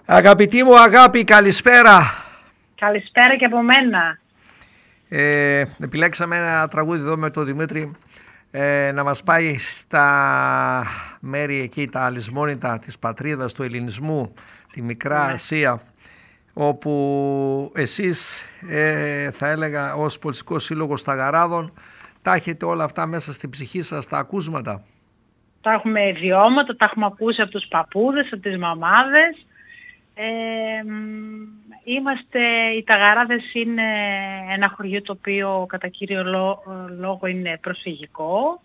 Αγαπητή μου Αγάπη, καλησπέρα. Καλησπέρα και από μένα. Επιλέξαμε ένα τραγούδι εδώ με τον Δημήτρη να μας πάει στα μέρη εκεί, τα αλυσμόνητα της πατρίδας του ελληνισμού, τη Μικρά Ασία, όπου εσείς θα έλεγα ως Πολιτικός Σύλλογος Σταγαράδων τα έχετε όλα αυτά μέσα στην ψυχή σας, τα ακούσματα. Τα έχουμε βιώματα, τα έχουμε ακούσει από τους παππούδες, από τις μαμάδες. Οι Ταγαράδες είναι ένα χωριό το οποίο κατά κύριο λόγο είναι προσφυγικό.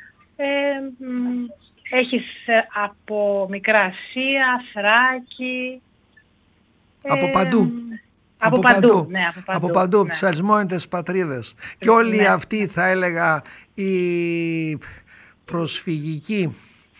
Έχει από Μικρά Ασία, Θράκη. Από παντού. Από παντού. Ναι, από παντού, τις αλυσμόνητες πατρίδες. Και όλη αυτή θα έλεγα η προσφυγική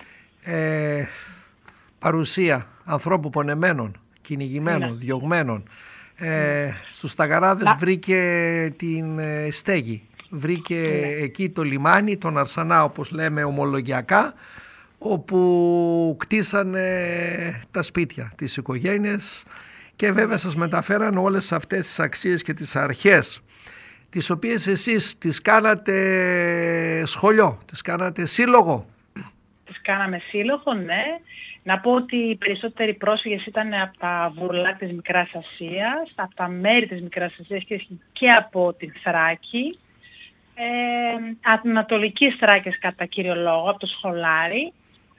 παρουσία ανθρώπου πονεμένων, κυνηγημένων, διωγμένων. Στους Ταγαράδες βρήκε την στέγη. Βρήκε εκεί το λιμάνι, τον Αρσανά όπως λέμε ομολογιακά, όπου κτίσανε τα σπίτια, τις οικογένειες και βέβαια σας μεταφέραν όλες αυτές τις αξίες και τις αρχές, τις οποίες εσείς τις κάνατε σχολείο, τις κάνατε σύλλογο. Τις κάναμε σύλλογο, ναι. Να πω ότι οι περισσότεροι πρόσφυγες ήταν από τα βουρλά της Μικράς Ασίας, από τα μέρη της Μικράς Ασίας και από την Θράκη, ανατολικής Θράκης κατά κύριο λόγο, από το Σχολάρι,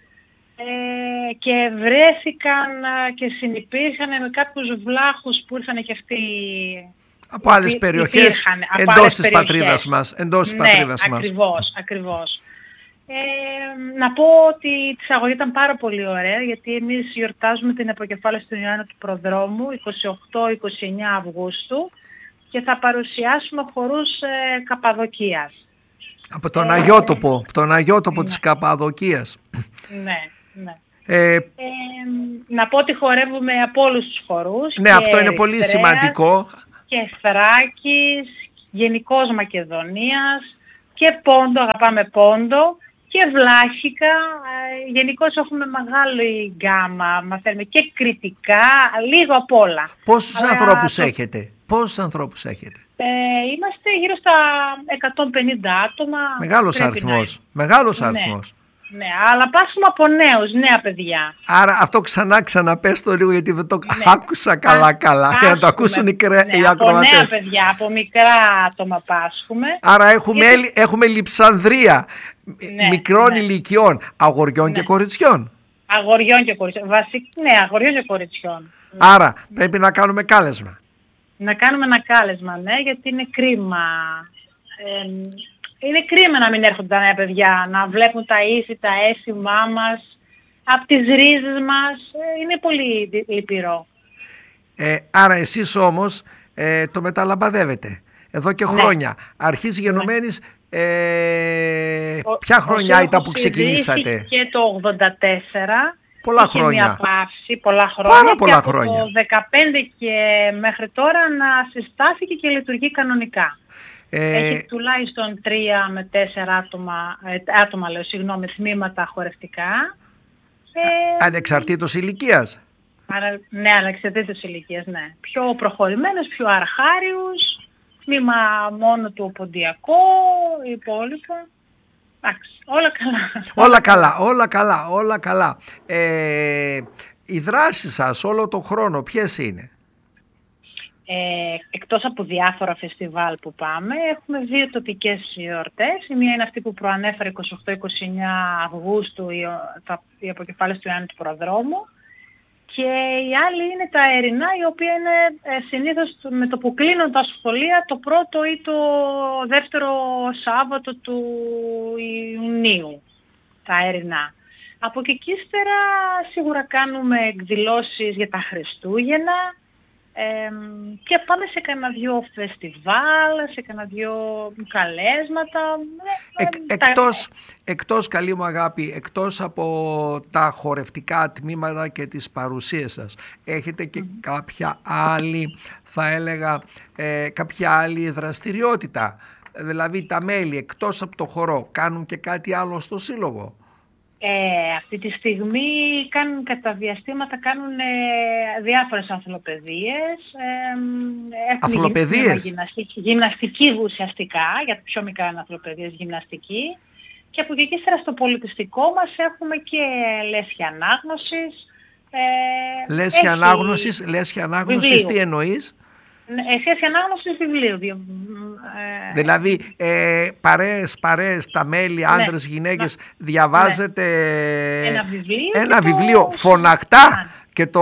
και βρέθηκαν και συνυπήρχαν με κάποιους βλάχους που ήρθαν και αυτοί από άλλες περιοχές εντός της πατρίδας μας. Ακριβώς. Να πω ότι η εισαγωγή ήταν πάρα πολύ ωραία, γιατί εμείς γιορτάζουμε την αποκεφάλωση του Ιωάννου του Προδρόμου 28-29 Αυγούστου και θα παρουσιάσουμε χορούς Καπαδοκίας. Από τον Αγιότοπο, της Καπαδοκίας. Ναι. Να πω ότι χορεύουμε από όλους τους χορούς. Ναι, αυτό είναι πολύ σημαντικό. Και Θράκης, γενικώς Μακεδονίας και Πόντο, αγαπάμε Πόντο. Και Βλάχικα, γενικώς έχουμε μεγάλη γκάμα, μαθαίνουμε και κριτικά, λίγο απ' όλα. Πόσους ανθρώπους έχετε? Είμαστε γύρω στα 150 άτομα. Μεγάλος αριθμός. Ναι, αλλά πάσουμε από νέους, νέα παιδιά. Άρα αυτό ξαναπες το λίγο, γιατί δεν το άκουσα καλά για να το ακούσουν οι ακροατές. Από νέα παιδιά, από μικρά άτομα πάσχουμε. Άρα έχουμε λειψανδρία μικρών ηλικιών, αγοριών και κοριτσιών. Αγοριών και κοριτσιών. Άρα πρέπει να κάνουμε κάλεσμα. Να κάνουμε ένα κάλεσμα, ναι, γιατί είναι κρίμα. Είναι κρίμα να μην έρχονται τα νέα παιδιά, να βλέπουν τα ήθη, τα αίσθημά μας, από τις ρίζες μας. Είναι πολύ λυπηρό. Άρα εσείς όμως το μεταλαμπαδεύετε εδώ και χρόνια. Αρχής γενομένης, ποια χρονιά ήταν που ξεκινήσατε? Και το 84. Πολλά χρόνια. Μια παύση, πολλά χρόνια. Πάρα πολλά χρόνια. Από το 15 και μέχρι τώρα να συστάθηκε και λειτουργεί κανονικά. Έχει τουλάχιστον 3 με 4 τμήματα χορευτικά. Ανεξαρτήτως ηλικίας. Ναι, ανεξαρτήτως ηλικίας, ναι. Πιο προχωρημένους, πιο αρχάριους, τμήμα μόνο του ποντιακό, υπόλοιπα. Εντάξει, όλα καλά. Οι δράσεις σας όλο τον χρόνο ποιες είναι? Εκτός από διάφορα φεστιβάλ που πάμε, έχουμε 2 τοπικές γιορτές. Η μία είναι αυτή που προανέφερα 28-29 Αυγούστου, η αποκεφάλωση του Ιωάννου του Προδρόμου. Και η άλλη είναι τα Ερεινά, η οποία είναι συνήθως με το που κλείνουν τα σχολεία το πρώτο ή το δεύτερο Σάββατο του Ιουνίου. Τα Ερεινά. Από εκεί και ύστερα σίγουρα κάνουμε εκδηλώσεις για τα Χριστούγεννα. Και πάμε σε κανένα 2 φεστιβάλ, σε κανένα 2 καλέσματα. Εκτός, καλή μου αγάπη, εκτός από τα χορευτικά τμήματα και τις παρουσίες σας, έχετε και κάποια άλλη, θα έλεγα, κάποια άλλη δραστηριότητα? Δηλαδή τα μέλη εκτός από το χορό κάνουν και κάτι άλλο στο σύλλογο? Αυτή τη στιγμή κατά διαστήματα κάνουν διάφορες ανθολοπαιδείες. Αθλοπαιδείες? Γυμναστική ουσιαστικά, για τα πιο μικρά ανθολοπαιδείες γυμναστική. Και από εκεί ύστερα στο πολιτιστικό μας έχουμε και λέσχη ανάγνωσης. Λέσχη ανάγνωσης, τι εννοείς? Λέσχη ανάγνωσης βιβλίου. Δηλαδή παρέες, τα μέλη, άντρες, γυναίκες, διαβάζετε ένα βιβλίο φωνακτά και το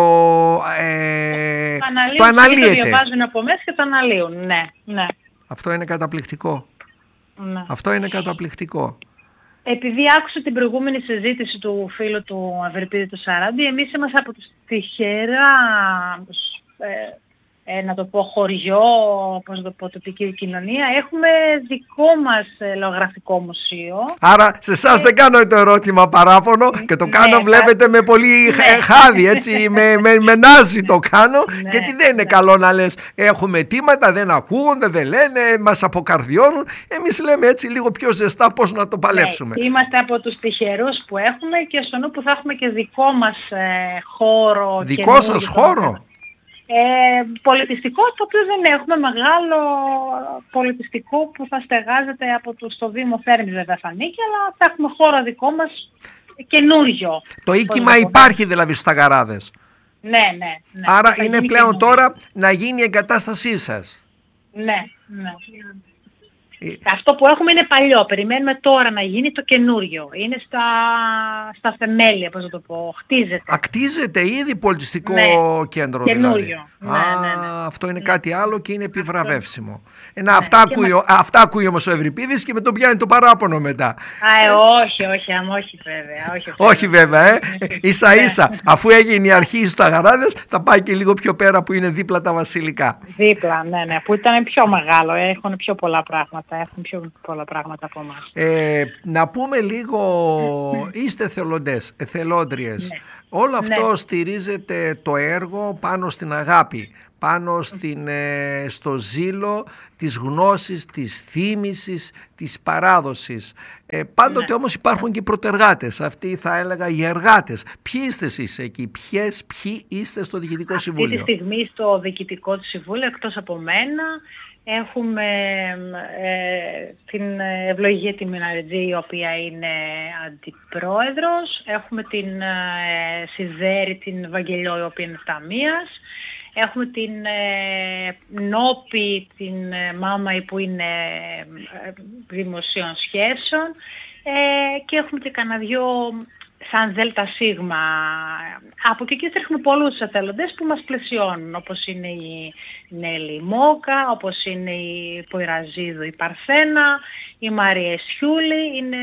αναλύετε. Το διαβάζουν από μέσα και το αναλύουν, ναι. Αυτό είναι καταπληκτικό. Ναι. Αυτό είναι καταπληκτικό. Επειδή άκουσα την προηγούμενη συζήτηση του φίλου του Ευρυπίδη του Σαράντη, εμείς είμαστε από τους τυχερά, να το πω χωριό, πώς το πω, τοπική κοινωνία, έχουμε δικό μας λογογραφικό μουσείο. Άρα σε εσάς δεν κάνω το ερώτημα παράπονο και το κάνω, βλέπετε, με πολύ χάδι, έτσι, με νάζι το κάνω, γιατί δεν είναι καλό να λες έχουμε αιτήματα, δεν ακούγονται, δεν λένε, μας αποκαρδιώνουν. Εμείς λέμε έτσι λίγο πιο ζεστά πώς να το παλέψουμε. Είμαστε από τους τυχερούς που έχουμε και στο νου που θα έχουμε και δικό μας χώρο. Δικό σας χώρο? Πολιτιστικό, το οποίο δεν έχουμε, μεγάλο πολιτιστικό που θα στεγάζεται στο Δήμο Θέρμης, βέβαια θα ανήκει, αλλά θα έχουμε χώρο δικό μας καινούριο. Το οίκημα υπάρχει δηλαδή στους Σταγαράδες? Ναι. Άρα είναι πλέον τώρα να γίνει η εγκατάστασή σας? Ναι. Αυτό που έχουμε είναι παλιό, περιμένουμε τώρα να γίνει το καινούριο. Είναι στα θεμέλια, πώς να το πω, χτίζεται. Ακτίζεται ήδη πολιτιστικό κέντρο καινούριο. δηλαδή. Ναι. Αυτό είναι κάτι άλλο και είναι επιβραβεύσιμο. Αυτά ακούει όμως ο Ευρυπίδης και με τον πιάνει το παράπονο μετά. Όχι βέβαια. Όχι βέβαια, ίσα-ίσα. Αφού έγινε η αρχή στους Σταγαράδες, θα πάει και λίγο πιο πέρα που είναι δίπλα τα βασιλικά. Δίπλα, ναι, που ήταν πιο μεγάλο, έχουν πιο πολλά πράγματα. Έχουν πιο πολλά πράγματα από εμάς. Να πούμε λίγο, είστε εθελόντριες. Ναι. Όλο αυτό στηρίζεται το έργο πάνω στην αγάπη, πάνω στο ζήλο της γνώσης, της θύμησης, της παράδοσης. Πάντοτε όμως υπάρχουν και οι πρωτεργάτες, αυτοί θα έλεγα οι εργάτες. Ποιοι είστε εσείς εκεί, ποιοι είστε στο Διοικητικό Συμβούλιο? Αυτή τη στιγμή στο Διοικητικό Συμβούλιο, εκτός από μένα, έχουμε την Ευλογία τη Μιναρετζή, η οποία είναι αντιπρόεδρος. Έχουμε την Σιδέρη, την Βαγγελιό, η οποία είναι ταμείας. Έχουμε την Νόπη, την Μάμαη, που είναι δημοσίων σχέσεων. Και έχουμε και κανένα δυο σαν ΔΣ. Από εκεί έχουμε πολλούς εθελοντές που μας πλαισιώνουν, όπως είναι η Νέλη Μόκα, όπως είναι η Ποϊραζίδου η Παρθένα, η Μαρία Εσιούλη, είναι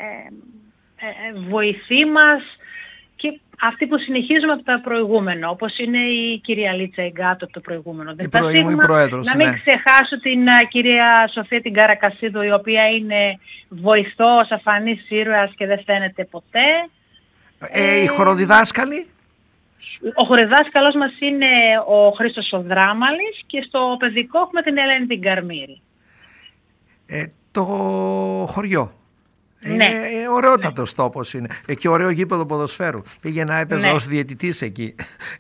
βοηθοί μας, και αυτοί που συνεχίζουμε από τα προηγούμενα, όπως είναι η κυρία Λίτσα Εγκάτο από το προηγούμενο. Η πρόεδρος, να μην ξεχάσω την κυρία Σοφία την Καρακασίδου, η οποία είναι βοηθός, αφανής ήρωας και δεν φαίνεται ποτέ. Οι χοροδιδάσκαλοι? Ο χοροδιδάσκαλος μας είναι ο Χρήστος ο Δράμαλης και στο παιδικό έχουμε την Ελένη την Καρμύρη. Το χωριό. Είναι ωραιότατος τόπος είναι. Εκεί ωραίο γήπεδο ποδοσφαίρου. Πήγαινα, έπαιζα ως διαιτητής εκεί.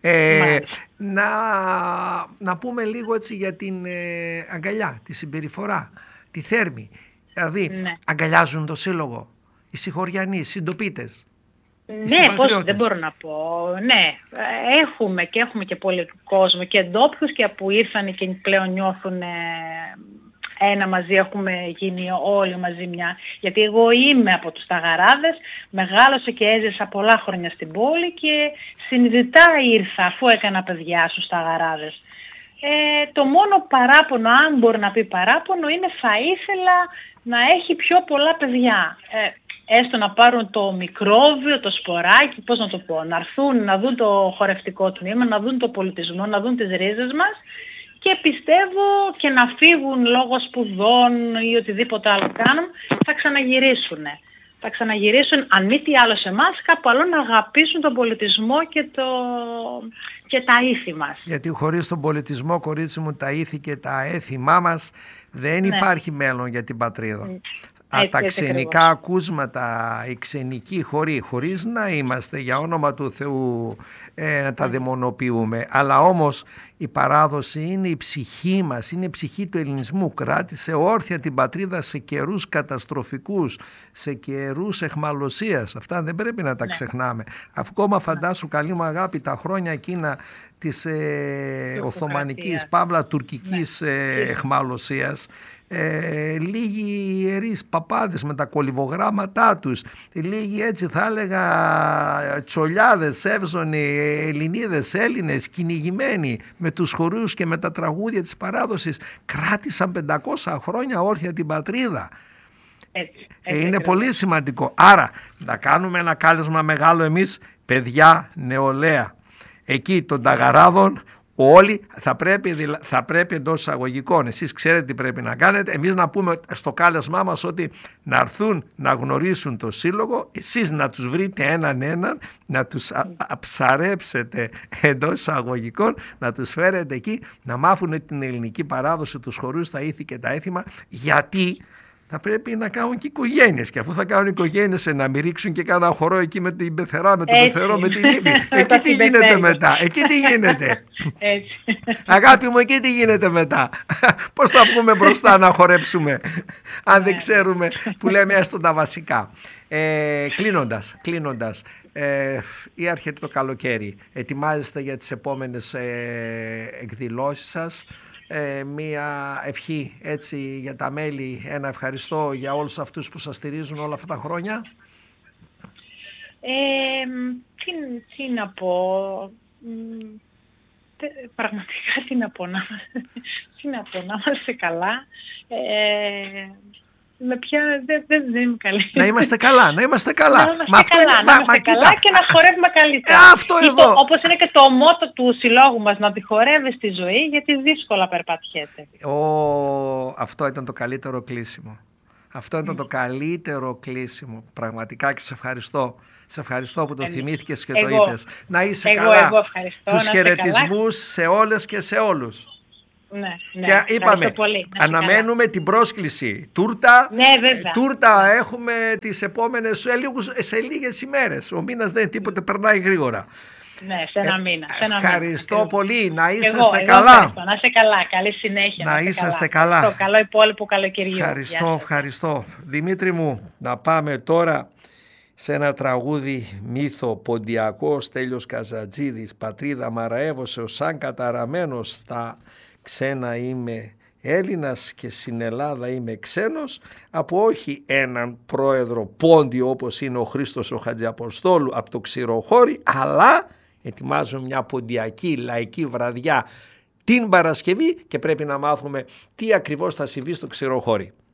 Να πούμε λίγο έτσι για την αγκαλιά, τη συμπεριφορά, τη Θέρμη. Δηλαδή αγκαλιάζουν το σύλλογο, οι συγχωριανοί, οι συντοπίτες. Ναι, πώς δεν μπορώ να πω. Ναι, έχουμε και πολύ κόσμο και ντόπιους και που ήρθαν και πλέον νιώθουν ένα μαζί, έχουμε γίνει όλοι μαζί μια. Γιατί εγώ είμαι από τους Σταγαράδες, μεγάλωσα και έζησα πολλά χρόνια στην πόλη και συνειδητά ήρθα αφού έκανα παιδιά στους Σταγαράδες. Το μόνο παράπονο, αν μπορεί να πει παράπονο, είναι θα ήθελα να έχει πιο πολλά παιδιά. Έστω να πάρουν το μικρόβιο, το σποράκι, πώς να το πω, να έρθουν, να δουν το χορευτικό τμήμα, να δουν το πολιτισμό, να δουν τις ρίζες μας, και πιστεύω και να φύγουν λόγω σπουδών ή οτιδήποτε άλλο κάνουν, θα ξαναγυρίσουν. Θα ξαναγυρίσουν, αν μη τι άλλο σε εμάς, κάπου άλλο να αγαπήσουν τον πολιτισμό και τα ήθη μας. Γιατί χωρίς τον πολιτισμό, κορίτσι μου, τα ήθη και τα έθιμά μας δεν υπάρχει μέλλον για την πατρίδα. τα ξενικά ακούσματα, οι ξενικοί χοροί, χωρίς να είμαστε για όνομα του Θεού να τα δαιμονοποιούμε, αλλά όμως η παράδοση είναι η ψυχή μας, είναι η ψυχή του ελληνισμού. Κράτησε όρθια την πατρίδα σε καιρούς καταστροφικούς, σε καιρούς εχμαλωσίας. Αυτά δεν πρέπει να τα ξεχνάμε. Ακόμα φαντάσου, καλή μου αγάπη, τα χρόνια εκείνα της Οθωμανικής, παύλα τουρκικής εχμαλωσίας, λίγοι ιερείς παπάδες με τα κολυβογράμματά τους, λίγοι έτσι θα έλεγα τσολιάδες, εύζωνοι Ελληνίδες, Έλληνες, κυνηγημένοι με τους χορούς και με τα τραγούδια της παράδοσης, κράτησαν 500 χρόνια όρθια την πατρίδα. Είναι πολύ σημαντικό. Άρα να κάνουμε ένα κάλεσμα μεγάλο εμείς, παιδιά, νεολαία, εκεί των ταγαράδων, όλοι θα πρέπει εντός εισαγωγικών, εσείς ξέρετε τι πρέπει να κάνετε, εμείς να πούμε στο κάλεσμά μας ότι να έρθουν να γνωρίσουν το σύλλογο, εσείς να τους βρείτε έναν, να τους ψαρέψετε εντός εισαγωγικών, να τους φέρετε εκεί, να μάθουν την ελληνική παράδοση, τους χορούς, τα ήθη και τα έθιμα, γιατί θα πρέπει να κάνουν και οικογένειες, και αφού θα κάνουν οικογένειες να μην ρίξουν και κάνα χορό εκεί με την πεθερά, με τον πεθερό, με την ύφη. Εκεί τι γίνεται μετά, εκεί τι γίνεται. Αγάπη μου, εκεί τι γίνεται μετά. Πώς θα βγούμε μπροστά να χορέψουμε αν δεν ξέρουμε, που λέμε έστω τα βασικά. Κλείνοντας, ή έρχεται το καλοκαίρι, ετοιμάζεστε για τις επόμενες εκδηλώσεις σας. Μία ευχή έτσι για τα μέλη, ένα ευχαριστώ για όλους αυτούς που σας στηρίζουν όλα αυτά τα χρόνια. Τι να πω, πραγματικά τι να πω, να είμαστε καλά. Δεν είμαι καλή. Να είμαστε καλά. Να είμαστε καλά και να χορεύουμε καλύτερα. Αυτό εδώ. Όπως είναι και το μότο του συλλόγου μας, να τη χορεύεις στη ζωή, γιατί δύσκολα περπατιέται. Αυτό ήταν το καλύτερο κλείσιμο. Αυτό ήταν το καλύτερο κλείσιμο. Πραγματικά, και σε ευχαριστώ. Σε ευχαριστώ που το θυμήθηκες και το είπες. Να είσαι καλά. Τους χαιρετισμούς σε όλες και σε όλους. Ναι, και είπαμε, αναμένουμε την πρόσκληση. Τούρτα, τούρτα έχουμε τις επόμενες σε λίγες ημέρες. Ο μήνας δεν είναι τίποτε, περνάει γρήγορα. Ναι, σε ένα μήνα. Ευχαριστώ πολύ. Να είσαστε καλά. Να είστε καλά. Καλή συνέχεια. Να είσαστε καλά. Το καλό υπόλοιπο καλοκαιριού. Ευχαριστώ. Δημήτρη μου, να πάμε τώρα σε ένα τραγούδι μύθο ποντιακό. Στέλιος Καζατζίδης, πατρίδα μαραεύωσε, σαν καταραμένος στα ξένα είμαι Έλληνας και στην Ελλάδα είμαι ξένος, από όχι έναν πρόεδρο πόντιο όπως είναι ο Χρήστος ο Χατζιαποστόλου από το Ξηροχώρι, αλλά ετοιμάζουμε μια ποντιακή λαϊκή βραδιά την Παρασκευή και πρέπει να μάθουμε τι ακριβώς θα συμβεί στο Ξηροχώρι.